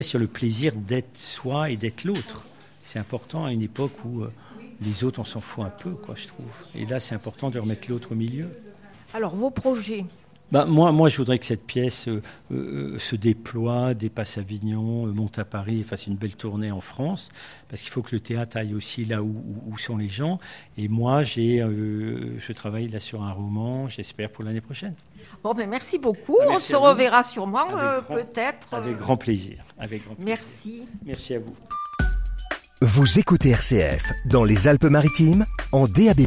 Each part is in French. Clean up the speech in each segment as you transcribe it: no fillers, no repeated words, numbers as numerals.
Sur le plaisir d'être soi et d'être l'autre. C'est important à une époque où les autres, on s'en fout un peu, je trouve. Et là, c'est important de remettre l'autre au milieu. Alors, vos projets ? Moi, je voudrais que cette pièce se déploie, dépasse Avignon, monte à Paris et fasse une belle tournée en France, parce qu'il faut que le théâtre aille aussi là où sont les gens. Et moi, je travaille là sur un roman, j'espère, pour l'année prochaine. Bon, merci beaucoup. On se reverra sûrement, peut-être. Avec grand plaisir. Merci. Merci à vous. Vous écoutez RCF dans les Alpes-Maritimes en DAB+,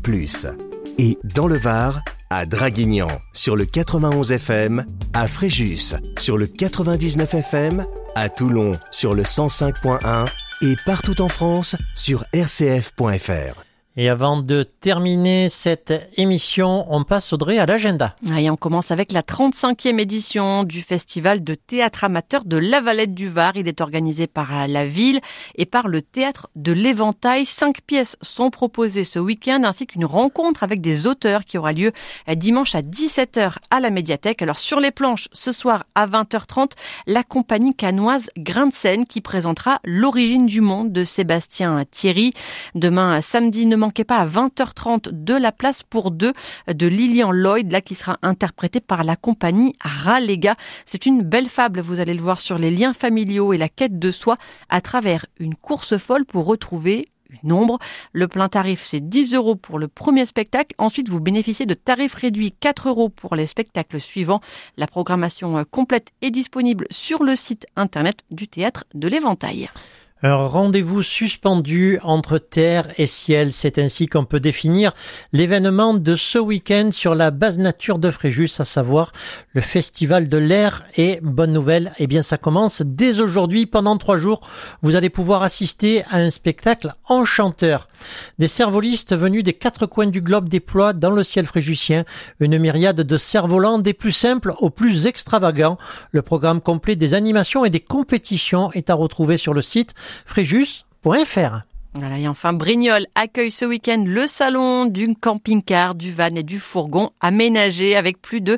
et dans le Var, à Draguignan sur le 91 FM, à Fréjus sur le 99 FM, à Toulon sur le 105.1 et partout en France sur rcf.fr. Et avant de terminer cette émission, on passe, Audrey, à l'agenda. Et on commence avec la 35e édition du Festival de théâtre amateur de La Valette du Var. Il est organisé par la ville et par le Théâtre de l'Éventail. 5 pièces sont proposées ce week-end, ainsi qu'une rencontre avec des auteurs qui aura lieu dimanche à 17h à la médiathèque. Alors sur les planches, ce soir à 20h30, la compagnie cannoise Grain de Seine qui présentera L'origine du monde de Sébastien Thierry. Demain, samedi, ne manquez pas à 20h30 de La place pour deux de Lilian Lloyd, là qui sera interprétée par la compagnie Ralega. C'est une belle fable, vous allez le voir, sur les liens familiaux et la quête de soi à travers une course folle pour retrouver une ombre. Le plein tarif, c'est 10 € pour le premier spectacle. Ensuite, vous bénéficiez de tarifs réduits 4 € pour les spectacles suivants. La programmation complète est disponible sur le site internet du Théâtre de l'Éventail. Un rendez-vous suspendu entre terre et ciel, c'est ainsi qu'on peut définir l'événement de ce week-end sur la base nature de Fréjus, à savoir le Festival de l'air. Et bonne nouvelle, ça commence dès aujourd'hui. Pendant 3 jours, vous allez pouvoir assister à un spectacle enchanteur. Des cervolistes venus des 4 coins du globe déploient dans le ciel fréjusien une myriade de cerfs-volants, des plus simples aux plus extravagants. Le programme complet des animations et des compétitions est à retrouver sur le site fréjus.fr. Voilà, et enfin, Brignoles accueille ce week-end le salon du camping-car, du van et du fourgon aménagé avec plus de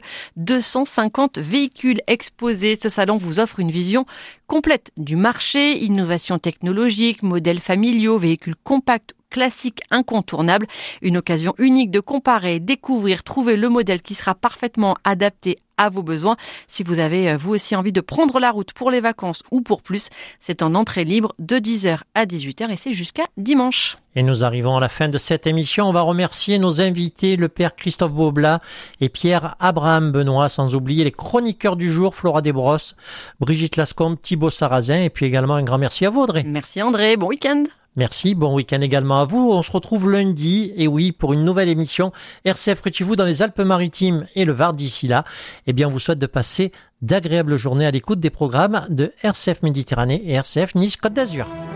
250 véhicules exposés. Ce salon vous offre une vision complète du marché, innovation technologique, modèles familiaux, véhicules compacts, classiques, incontournables. Une occasion unique de comparer, découvrir, trouver le modèle qui sera parfaitement adapté à vos besoins. Si vous avez vous aussi envie de prendre la route pour les vacances ou pour plus, c'est en entrée libre de 10h à 18h et c'est jusqu'à dimanche. Et nous arrivons à la fin de cette émission. On va remercier nos invités, le père Christophe Beaublat et Pierre Abraham Benoît, sans oublier les chroniqueurs du jour, Flora Desbrosses, Brigitte Lascombe, Thibaut Sarrazin, et puis également un grand merci à vous, Audrey. Merci André, bon week-end. Merci, bon week-end également à vous. On se retrouve lundi, et oui, pour une nouvelle émission RCF près de chez vous dans les Alpes-Maritimes et le Var. D'ici là, on vous souhaite de passer d'agréables journées à l'écoute des programmes de RCF Méditerranée et RCF Nice Côte d'Azur.